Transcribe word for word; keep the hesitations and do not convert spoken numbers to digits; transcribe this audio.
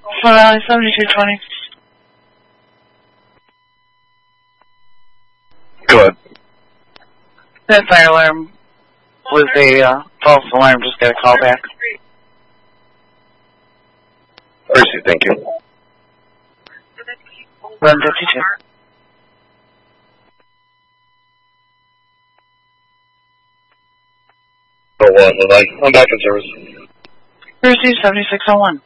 Valley seventy-two twenty. Go ahead. That fire alarm was a uh, false alarm. Just got a call back. Percy, thank you. one fifty-two. Oh, one. I'm back in service. Percy seventy-six oh one.